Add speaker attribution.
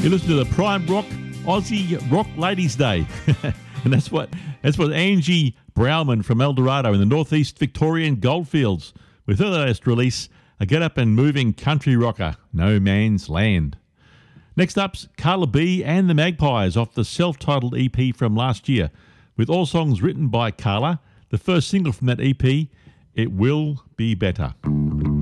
Speaker 1: You listen to the Prime Rock Aussie Rock Ladies Day. And that's what Angie Browman from El Dorado in the northeast Victorian Goldfields, with her latest release, a get-up and moving country rocker, No Man's Land. Next up's Carla B and the Magpies off the self-titled EP from last year, with all songs written by Carla. The first single from that EP, It Will Be Better.